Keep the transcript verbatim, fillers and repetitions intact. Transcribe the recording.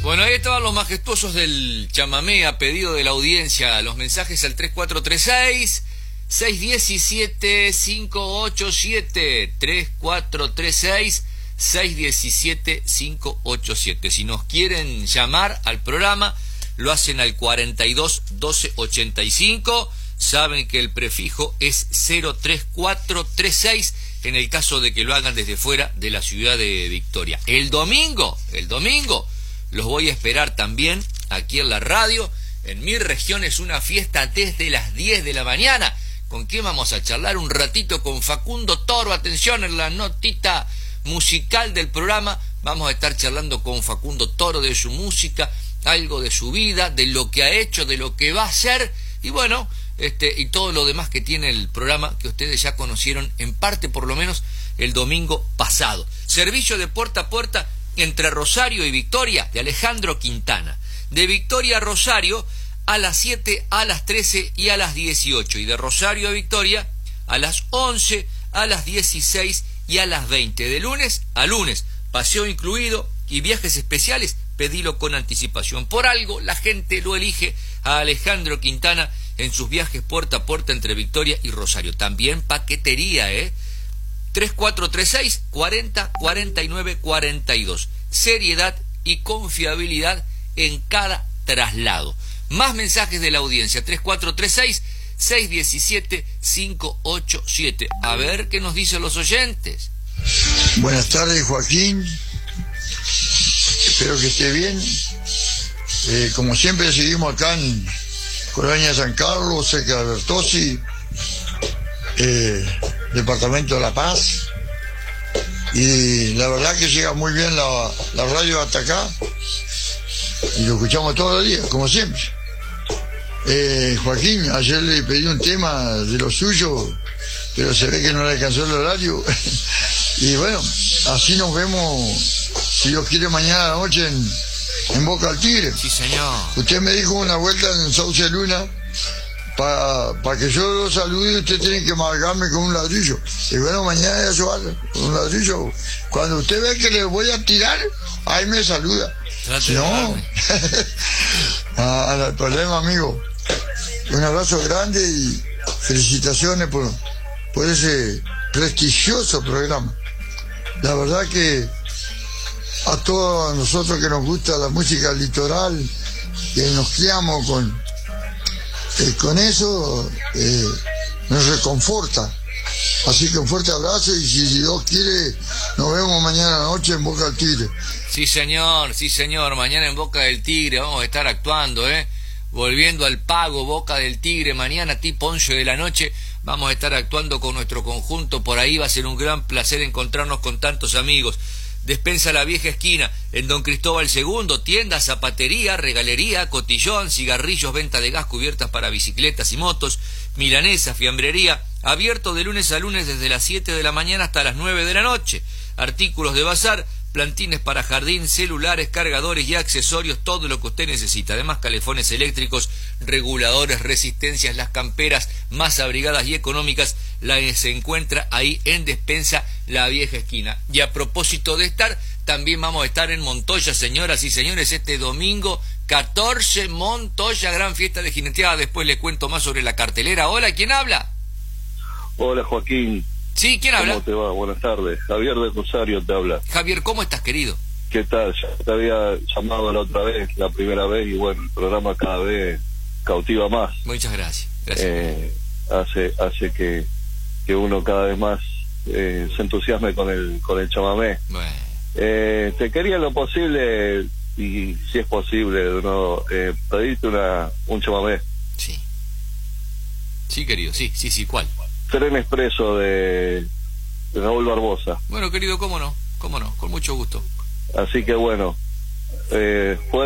Bueno, ahí estaban los majestuosos del chamamé a pedido de la audiencia. Los mensajes al tres cuatro tres seis, seis uno siete, cinco ocho siete. tres cuatro tres seis, seis uno siete, cinco ocho siete. Si nos quieren llamar al programa, lo hacen al cuarenta y dos, doce, ochenta y cinco. Saben que el prefijo es cero tres cuatro tres seis en el caso de que lo hagan desde fuera de la ciudad de Victoria. El domingo, el domingo, los voy a esperar también aquí en la radio. En mi región es una fiesta desde las diez de la mañana. ¿Con quién vamos a charlar? Un ratito con Facundo Toro. Atención, en la notita musical del programa vamos a estar charlando con Facundo Toro de su música, algo de su vida, de lo que ha hecho, de lo que va a hacer, y bueno, este y todo lo demás que tiene el programa que ustedes ya conocieron en parte, por lo menos el domingo pasado. Servicio de puerta a puerta entre Rosario y Victoria de Alejandro Quintana. De Victoria a Rosario a las siete, a las trece y a las dieciocho. Y de Rosario a Victoria a las once, a las dieciséis y a las veinte. De lunes a lunes. Paseo incluido y viajes especiales, pedilo con anticipación. Por algo la gente lo elige a Alejandro Quintana en sus viajes puerta a puerta entre Victoria y Rosario. También paquetería, ¿eh? tres cuatro tres seis, cuarenta, cuarenta y nueve, cuarenta y dos. Seriedad y confiabilidad en cada traslado. Más mensajes de la audiencia. tres cuatro tres seis, seis uno siete, cinco ocho siete. A ver qué nos dicen los oyentes. Buenas tardes, Joaquín. Espero que esté bien. Eh, como siempre seguimos acá en Colonia San Carlos, cerca de Bertozzi, eh, departamento de La Paz, y la verdad que llega muy bien la, la radio hasta acá y lo escuchamos todos los días, como siempre. eh, Joaquín, ayer le pedí un tema de lo suyo, pero se ve que no le alcanzó el horario y bueno, así nos vemos, si Dios quiere, mañana a la noche en, en Boca del Tigre. Sí, señor. Usted me dijo una vuelta en Sauce Luna para pa que yo lo salude, usted tiene que marcarme con un ladrillo. Y bueno, mañana ya yo hago un ladrillo. Cuando usted ve que le voy a tirar, ahí me saluda. Si no, al problema, amigo. Un abrazo grande y felicitaciones por, por ese prestigioso programa. La verdad que a todos nosotros que nos gusta la música litoral, que nos criamos con Eh, con eso, eh, nos reconforta. Así que un fuerte abrazo y si Dios quiere, nos vemos mañana noche en Boca del Tigre. Sí, señor, sí, señor. Mañana en Boca del Tigre vamos a estar actuando, ¿eh? Volviendo al pago, Boca del Tigre. Mañana, tipo once de la noche, vamos a estar actuando con nuestro conjunto. Por ahí va a ser un gran placer encontrarnos con tantos amigos. Despensa La Vieja Esquina, en Don Cristóbal segundo, tienda, zapatería, regalería, cotillón, cigarrillos, venta de gas, cubiertas para bicicletas y motos, milanesa, fiambrería, abierto de lunes a lunes desde las siete de la mañana hasta las nueve de la noche, artículos de bazar, plantines para jardín, celulares, cargadores y accesorios, todo lo que usted necesita. Además, calefones eléctricos, reguladores, resistencias, las camperas más abrigadas y económicas, la se encuentra ahí en Despensa La Vieja Esquina. Y a propósito de estar, también vamos a estar en Montoya, señoras y señores, este domingo catorce, Montoya, gran fiesta de jineteada. Después le cuento más sobre la cartelera. Hola, ¿quién habla? Hola, Joaquín. Sí, ¿quién habla? ¿Cómo te va? Buenas tardes. Javier de Rosario te habla. Javier, ¿cómo estás, querido? ¿Qué tal? Ya te había llamado la otra vez, la primera vez, y bueno, el programa cada vez cautiva más. Muchas gracias. Gracias. Eh, hace hace que, que uno cada vez más eh, se entusiasme con el con el chamamé. Bueno. Eh, te quería lo posible, y si es posible, de nuevo, eh, pedirte una, un chamamé. Sí. Sí, querido, sí, sí, sí, ¿cuál? Tren Expreso de, de Raúl Barbosa. Bueno, querido, cómo no, cómo no, con mucho gusto. Así que bueno, eh,